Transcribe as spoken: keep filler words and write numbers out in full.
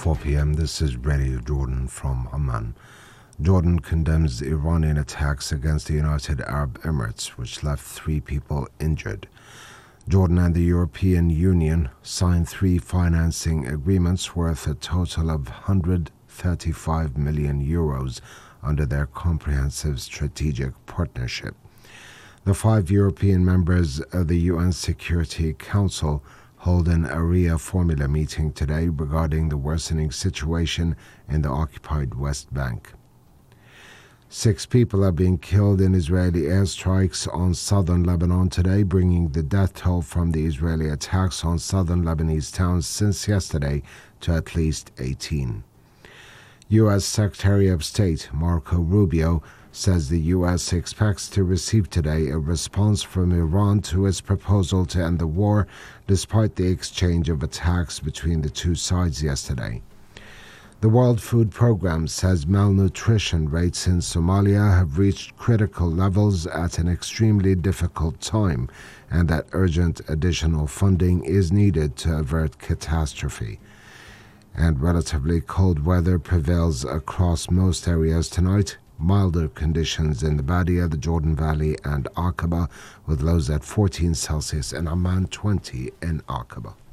four p m This is Radio Jordan from Amman. Jordan condemns the Iranian attacks against the United Arab Emirates, which left three people injured. Jordan and the European Union signed three financing agreements worth a total of one hundred thirty-five million euros under their comprehensive strategic partnership. The five European members of the U N Security Council hold an area formula meeting today regarding the worsening situation in the occupied West Bank. Six people are being killed in Israeli airstrikes on southern Lebanon today, bringing the death toll from the Israeli attacks on southern Lebanese towns since yesterday to at least eighteen. U S Secretary of State Marco Rubio says the U S expects to receive today a response from Iran to its proposal to end the war, despite the exchange of attacks between the two sides yesterday. The World Food Programme says malnutrition rates in Somalia have reached critical levels at an extremely difficult time, and that urgent additional funding is needed to avert catastrophe. And relatively cold weather prevails across most areas tonight. Milder conditions in the Badia, the Jordan Valley, and Aqaba, with lows at fourteen Celsius and Amman twenty in Aqaba.